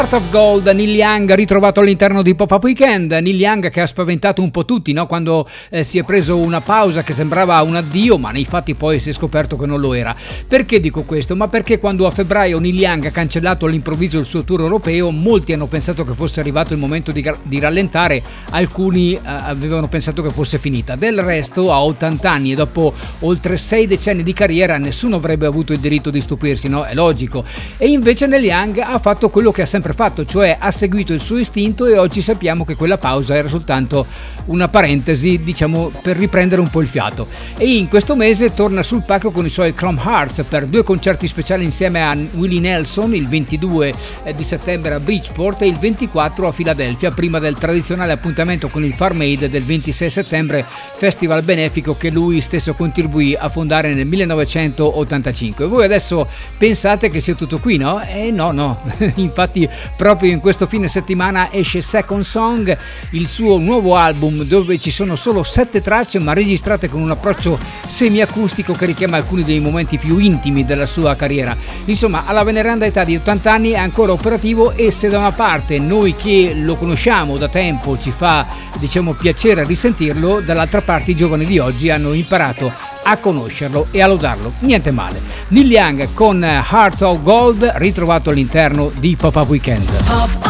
Heart of Gold, Neil Young ritrovato all'interno di Pop-Up Weekend. Neil Young che ha spaventato un po' tutti, no? Quando si è preso una pausa che sembrava un addio, ma nei fatti poi si è scoperto che non lo era. Perché dico questo? Ma perché quando a febbraio Neil Young ha cancellato all'improvviso il suo tour europeo, molti hanno pensato che fosse arrivato il momento di rallentare, alcuni avevano pensato che fosse finita. Del resto, a 80 anni e dopo oltre 6 decenni di carriera, nessuno avrebbe avuto il diritto di stupirsi, no? È logico. E invece Neil Young ha fatto quello che ha sempre fatto, cioè ha seguito il suo istinto, e oggi sappiamo che quella pausa era soltanto una parentesi, diciamo, per riprendere un po' il fiato. E in questo mese torna sul palco con i suoi Chrome Hearts per 2 concerti speciali insieme a Willie Nelson, il 22 di settembre a Bridgeport e il 24 a Filadelfia, prima del tradizionale appuntamento con il Farm Aid del 26 settembre, festival benefico che lui stesso contribuì a fondare nel 1985. Voi adesso pensate che sia tutto qui, no? No. Infatti proprio in questo fine settimana esce Second Song, il suo nuovo album dove ci sono solo 7 tracce ma registrate con un approccio semiacustico che richiama alcuni dei momenti più intimi della sua carriera. Insomma, alla veneranda età di 80 anni è ancora operativo, e se da una parte noi che lo conosciamo da tempo ci fa, diciamo, piacere risentirlo, dall'altra parte i giovani di oggi hanno imparato a conoscerlo e a lodarlo. Niente male. Neil Young con Heart of Gold ritrovato all'interno di Pop-Up Weekend.